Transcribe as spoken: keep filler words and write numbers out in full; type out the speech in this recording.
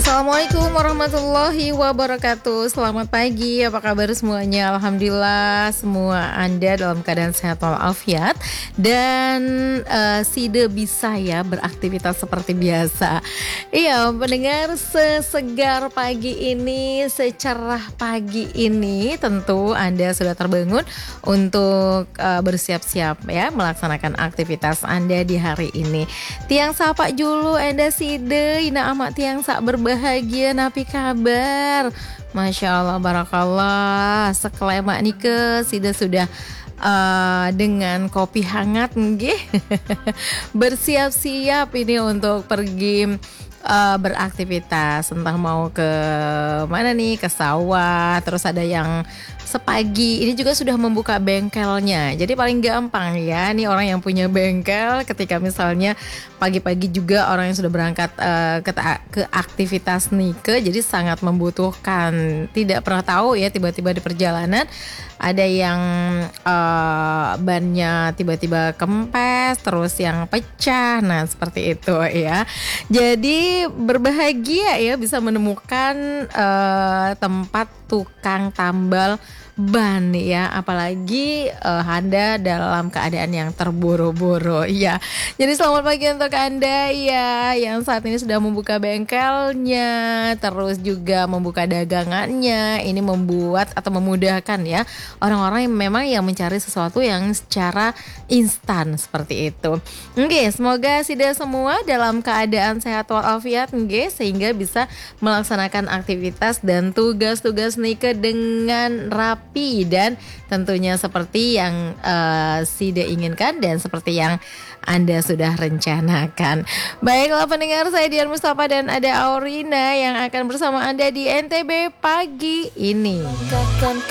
Assalamualaikum warahmatullahi wabarakatuh. Selamat pagi, apa kabar semuanya? Alhamdulillah semua Anda dalam keadaan sehat walafiat. Dan uh, Side bisa ya beraktivitas seperti biasa. Iya, pendengar, sesegar pagi ini, secerah pagi ini, tentu Anda sudah terbangun untuk uh, bersiap-siap ya melaksanakan aktivitas Anda di hari ini. Tiang sapa julu Anda Side, ina amat tiang sak berbahagia napi kabar. Masya Allah, barakallah. Sekelemak nih ke Sida sudah uh, dengan kopi hangat nggih. Bersiap-siap ini untuk pergi uh, beraktivitas, entah mau ke mana nih, ke sawah. Terus ada yang sepagi ini juga sudah membuka bengkelnya. Jadi paling gampang ya nih orang yang punya bengkel, ketika misalnya pagi-pagi juga orang yang sudah berangkat uh, ke, ke aktivitas nike, jadi sangat membutuhkan. Tidak pernah tahu ya, tiba-tiba di perjalanan ada yang uh, bannya tiba-tiba kempes, terus yang pecah. Nah seperti itu ya. Jadi berbahagia ya bisa menemukan uh, tempat tukang tambal ban ya, apalagi uh, Anda dalam keadaan yang terburu-buru ya. Jadi selamat pagi untuk Anda ya yang saat ini sudah membuka bengkelnya, terus juga membuka dagangannya. Ini membuat atau memudahkan ya orang-orang yang memang yang mencari sesuatu yang secara instan seperti itu. Oke, semoga Sida semua dalam keadaan sehat walafiat nggih, sehingga bisa melaksanakan aktivitas dan tugas-tugas nike dengan rapi dan tentunya seperti yang uh, Sida inginkan dan seperti yang Anda sudah rencanakan. Baiklah pendengar, saya Dian Mustafa dan ada Aurina yang akan bersama Anda di N T B pagi ini.